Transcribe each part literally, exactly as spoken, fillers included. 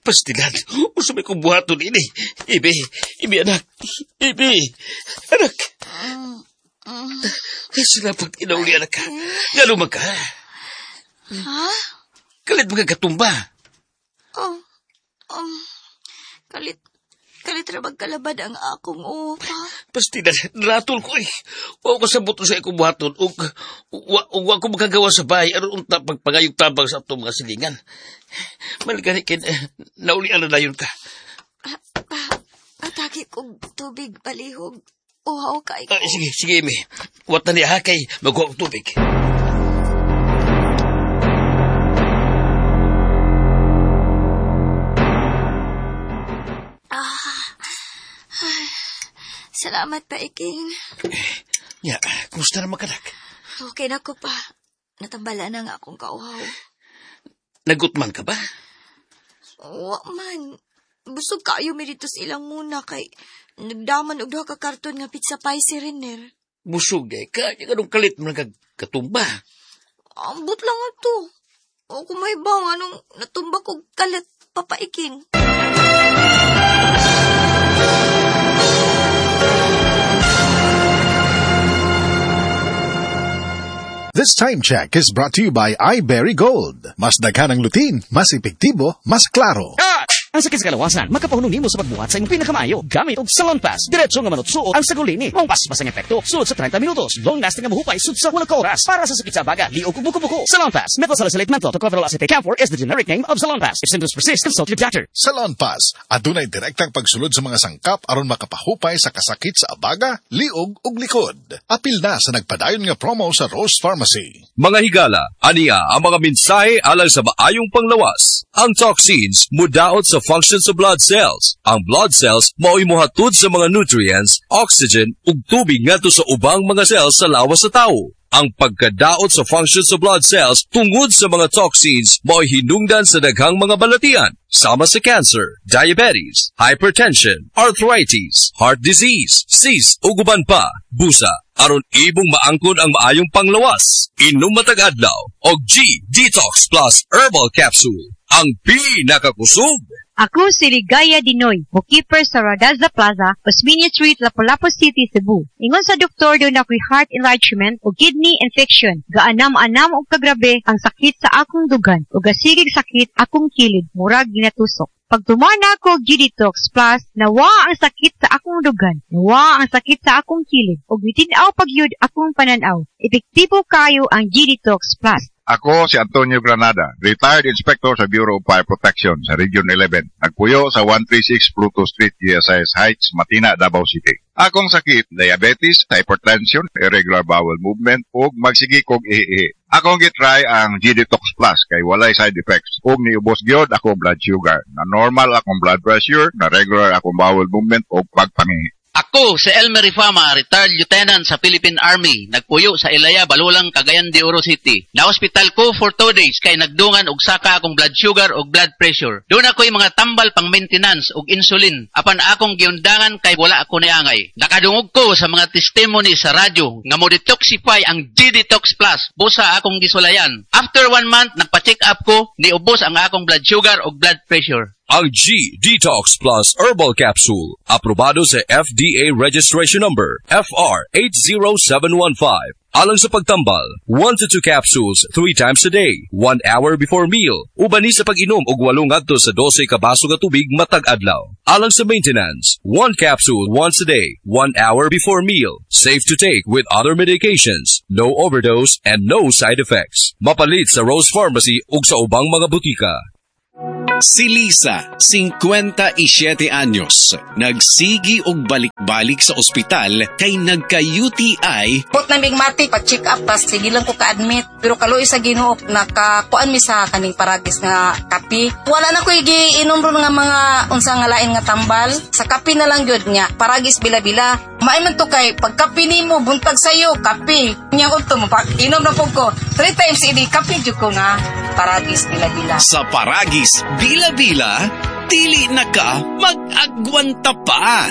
Pastilan, usapay kong buhaton ini. Ibi, ibi anak, ibi, anak. Sila pag inauli anak ka. Nga lumang ka. Ha? Kalit mga katumba. Oh, um, kalit, kalit ra magkalabad ang akong upa. Pastilan, naratol ko eh. Huwag ko sa buto sa ikong buhaton. Huwag ko magagawa sa bahay. Ano unta pagpangayog tabang sa itong mga silingan. Maligani kin, eh, naulian na na yun ka. Ah, ah, atagi kong tubig balihog. Uhaw kay ko. Ah, sige, sige, Amy. Wat na niya ha kay magkuha ng tubig. Ah, ay, salamat pa, Iking. Ya, kumusta naman ka, nak? Okay na ko pa. Natambala na nga akong kauhaw. Nagutman ka ba? Wa man. Busog kayo mi dito sa ilang muna kay nagdaman og duha ka karton nga pizza pie si Renner. Busog eh. Kaya ganun kalit mo nagkatumba. Ambot lang ato. O kung may bang anong natumba kog kalit papaiking. This time check is brought to you by iBerry Gold. Mas daghan ang lutin, mas epektibo, mas klaro. Ah! Ang sakit sa kalawasan, makapahunong nimo sa pagbuhat sa imong pinakamayo. Gamit og Salon Pass. Diretso nga manutsuot ang sagulini. Mong pas-pasang epekto. Sulod sa thirty minutos. Long lasting nga mahupay sud sa wala ka oras. Para sa sakit sa baga, liog ug buko-buko. Salon Pass. Methyl-salicylate menthol tocopherol acetate camphor is the generic name of Salon Pass. If symptoms persist, consult your doctor. Salon Pass. Adunay direktang pagsulod sa mga sangkap aron makapahupay sa kasakit sa abaga, liog ug likod. Apil na sa nagpadayon nga promo sa Rose Pharmacy. Mga higala, aniya ang mga mensahe alang sa maayong panglawas. Ang toxins mudaot sa function sa blood cells. Ang blood cells mao'y mohatod sa mga nutrients, oxygen ug tubig ngadto sa ubang mga cells sa lawas sa tawo. Ang pagkadaot sa function sa blood cells tungod sa mga toxins mao'y hinungdan sa daghang mga balatian, sama sa cancer, diabetes, hypertension, arthritis, heart disease, cyst ug uban pa, busa, aron ibong maangkon ang maayong panglawas. Inom matag adlaw og G Detox Plus Herbal Capsule, ang pinakakusog. Ako si Ligaya Dinoy, bookkeeper sa Radaza Plaza, Osmeña Street, Lapu-Lapu City, Cebu. Ingon sa doktor doon ako'y heart enlargement o kidney infection. Gaanam-anam o kagrabe ang sakit sa akong dugan o gasigig sakit akong kilid, murag ginatusok. Pag tumana ako G-Detox Plus, nawa ang sakit sa akong dugan, nawa ang sakit sa akong kilid, o bitinaw pagyud akong pananaw. Epektibo kayo ang G-Detox Plus. Ako si Antonio Granada, retired inspector sa Bureau of Fire Protection sa Region eleven. Nagpuyo sa one thirty-six Pluto Street, G S I S Heights, Matina, Davao City. Akong sakit, diabetes, hypertension, irregular bowel movement, ug magsigi kog ihi. Akong gitry ang G-Detox Plus kay walay side effects. Ug niubos gyud ako blood sugar. Na normal akong blood pressure, na regular akong bowel movement ug pagpangihi. Ako si Elmer Rifama, retired lieutenant sa Philippine Army. Nagpuyo sa Ilaya, Balulang, Cagayan de Oro City. Na-hospital ko for two days kay nagdungan og saka akong blood sugar og blood pressure. Doon ako'y mga tambal pang maintenance og insulin. Apan akong giundangan kay wala ako niangay. Nakadungog ko sa mga testimony sa radyo nga mo detoxify ang G-Detox Plus. Busa akong gisulayan. After one month, nagpa-check up ko, niubos ang akong blood sugar og blood pressure. Ang G-Detox Plus Herbal Capsule, aprobado sa F D A Registration Number F R eight zero seven one five. Alang sa pagtambal, one to two capsules three times a day, one hour before meal. Ubani sa pag-inom og walong ngadto sa twelve ka baso nga tubig matag adlaw. Alang sa maintenance, one capsule once a day, one hour before meal. Safe to take with other medications, no overdose and no side effects. Mapalit sa Rose Pharmacy ug sa ubang mga butika. Si Lisa, fifty-seven anyos, nagsigi og balik-balik sa ospital kay nagka-U T I. Put na bigmati, pag-check up, tas sige lang ko ka-admit. Pero kaluoy sa Ginoo, nakakuan mi sa kaning paragis nga kapi. Wala na ko igiinom ron nga mga unsa nga lain nga tambal. Sa kapi na lang gyud nya, paragis bila-bila. Maiman to kay, pagkapi nimo, buntag sayo, kapi. Nya ko to, inom na po ko. Three times ini, kapi jud ko nga, paragis bila-bila. Sa paragis, bila-bila, dili na ka mag-agwanta pa.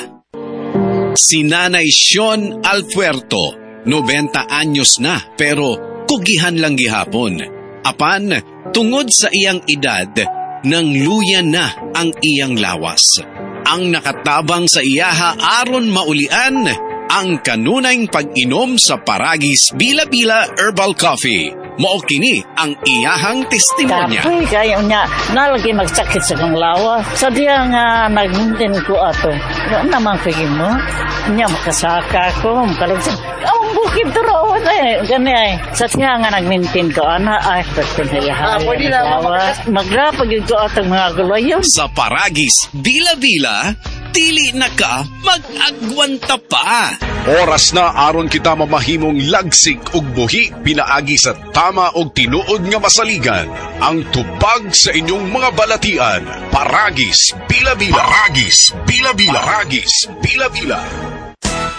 Si Nanay Sean Alfuerto, ninety anyos na, pero kugihan lang gihapon. Apan, tungod sa iyang edad, nang luya na ang iyang lawas. Ang nakatabang sa iyaha aron maulian ang kanunayng pag-inom sa Paragis Bila-Bila Herbal Coffee. Mao kini ang iyahang testimonya. Kapoy kayo niya, nalagi magsakit sa kong lawa. Sa diya nga nag-maintain ko ato. Ano naman pigin mo? Niya makasaka ko, makalagsan. Ang bukid turo eh. Gani ay. Sa diya nga nag-maintain ko, ana ay pagpinayahaya. Pwede lang magrapag yun ko atong mga gulayon. Sa Paragis Bila-Bila, dili na ka mag-agwanta pa. Oras na aron kita mamahimong lagsig ug buhi pinaagi sa tama og tinuod nga masaligan. Ang tubag sa inyong mga balatian. Paragis Bila-Bila. Paragis Bila-Bila. Paragis Bila-Bila.